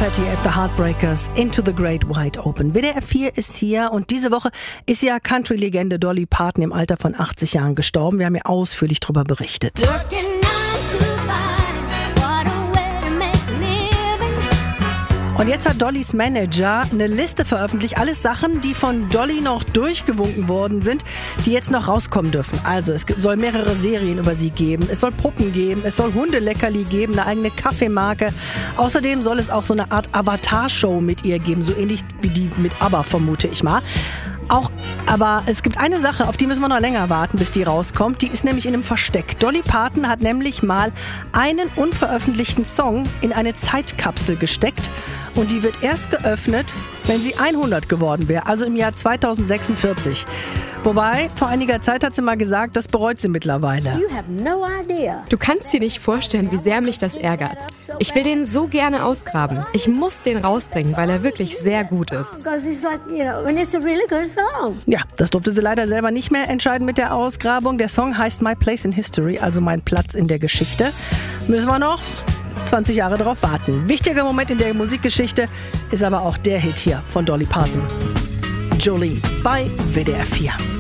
Petty at the Heartbreakers, Into the Great Wide Open. WDR 4 ist hier und diese Woche ist ja Country-Legende Dolly Parton im Alter von 80 Jahren gestorben. Wir haben ja ausführlich darüber berichtet. Und jetzt hat Dollys Manager eine Liste veröffentlicht, alles Sachen, die von Dolly noch durchgewunken worden sind, die jetzt noch rauskommen dürfen. Also es soll mehrere Serien über sie geben, es soll Puppen geben, es soll Hundeleckerli geben, eine eigene Kaffeemarke. Außerdem soll es auch so eine Art Avatar-Show mit ihr geben, so ähnlich wie die mit ABBA, vermute ich mal. Aber es gibt eine Sache, auf die müssen wir noch länger warten, bis die rauskommt. Die ist nämlich in einem Versteck. Dolly Parton hat nämlich mal einen unveröffentlichten Song in eine Zeitkapsel gesteckt. Und die wird erst geöffnet, wenn sie 100 geworden wäre, also im Jahr 2046. Wobei, vor einiger Zeit hat sie mal gesagt, das bereut sie mittlerweile. Du kannst dir nicht vorstellen, wie sehr mich das ärgert. Ich will den so gerne ausgraben. Ich muss den rausbringen, weil er wirklich sehr gut ist. Ja, das durfte sie leider selber nicht mehr entscheiden mit der Ausgrabung. Der Song heißt My Place in History, also mein Platz in der Geschichte. Müssen wir noch 20 Jahre darauf warten. Wichtiger Moment in der Musikgeschichte ist aber auch der Hit hier von Dolly Parton. Jolene bei WDR 4.